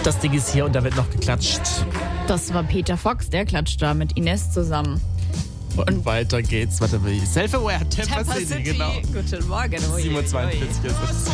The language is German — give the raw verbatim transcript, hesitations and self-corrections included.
Das Ding ist hier und da wird noch geklatscht. Das war Peter Fox, der klatscht da mit Ines zusammen. Und, und weiter geht's. Warte mal. Self-Aware, Tampa, Tampa City, City, genau. Guten Morgen. Ui, sieben Uhr zweiundvierzig ui. ist es.